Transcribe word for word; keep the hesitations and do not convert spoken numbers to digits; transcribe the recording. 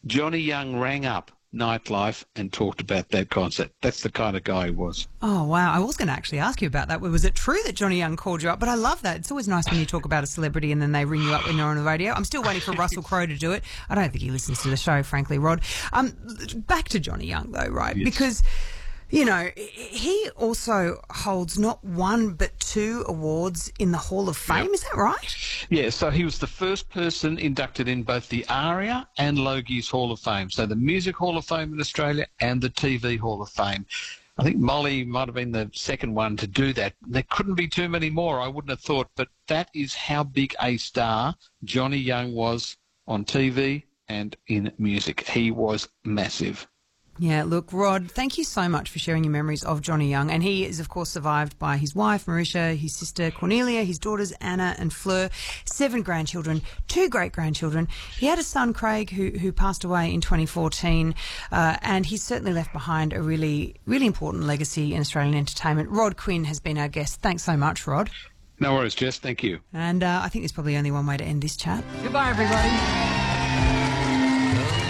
Johnny Young rang up Nightlife and talked about that concert. That's the kind of guy he was. Oh, wow. I was going to actually ask you about that. Was it true that Johnny Young called you up? But I love that. It's always nice when you talk about a celebrity and then they ring you up when they're on the radio. I'm still waiting for Russell Crowe to do it. I don't think he listens to the show, frankly, Rod. Um, back to Johnny Young, though, right? Yes. Because, you know, he also holds not one but two awards in the Hall of Fame. Yep. Is that right? Yeah, so he was the first person inducted in both the ARIA and Logie's Hall of Fame. So the Music Hall of Fame in Australia and the T V Hall of Fame. I think Molly might have been the second one to do that. There couldn't be too many more, I wouldn't have thought, but that is how big a star Johnny Young was on T V and in music. He was massive. Yeah, look, Rod, thank you so much for sharing your memories of Johnny Young. And he is, of course, survived by his wife, Marisha, his sister, Cornelia, his daughters, Anna and Fleur, seven grandchildren, two great-grandchildren. He had a son, Craig, who, who passed away in twenty fourteen, uh, and he's certainly left behind a really, really important legacy in Australian entertainment. Rod Quinn has been our guest. Thanks so much, Rod. No worries, Jess. Thank you. And uh, I think there's probably only one way to end this chat. Goodbye, everybody.